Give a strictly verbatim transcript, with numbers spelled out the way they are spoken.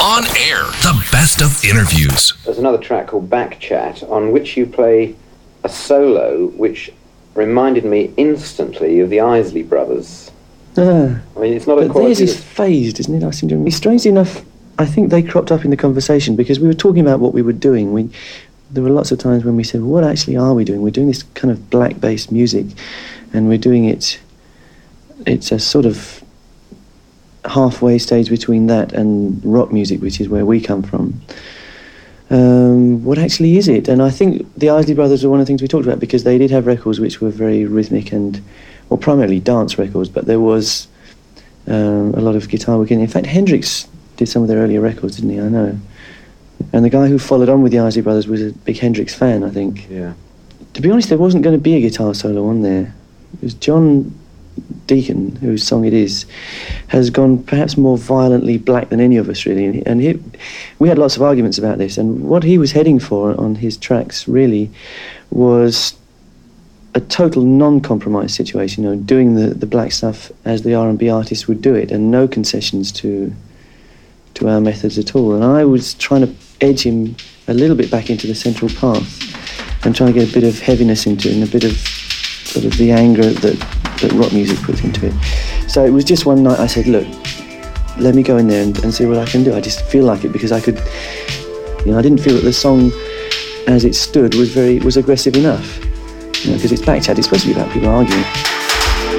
On Air, the best of interviews. There's another track called Back Chat on which you play a solo which reminded me instantly of the Isley Brothers. Ah, I mean, it's not a but quality... theirs is phased, isn't it? I seem to... Strangely enough, I think they cropped up in the conversation because we were talking about what we were doing. We, there were lots of times when we said, well, what actually are we doing? We're doing this kind of black-based music, and we're doing it... It's a sort of halfway stage between that and rock music, which is where we come from. Um, what actually is it? And I think the Isley Brothers were one of the things we talked about because they did have records which were very rhythmic and, well, primarily dance records, but there was um, a lot of guitar work in it. In fact, Hendrix did some of their earlier records, didn't he? I know. And the guy who followed on with the Isley Brothers was a big Hendrix fan, I think. Yeah. To be honest, there wasn't going to be a guitar solo on there. It was John Deacon, whose song it is, has gone perhaps more violently black than any of us, really. And he, we had lots of arguments about this, and what he was heading for on his tracks, really, was a total non-compromise situation, you know, doing the, the black stuff as the R and B artists would do it, and no concessions to to our methods at all. And I was trying to edge him a little bit back into the central path and trying to get a bit of heaviness into it and a bit of sort of the anger that, that rock music puts into it. So it was just one night I said, look, let me go in there and, and see what I can do. I just feel like it because I could, you know, I didn't feel that the song as it stood was very, was aggressive enough. You know, because it's Back Chat, it's supposed to be about people arguing.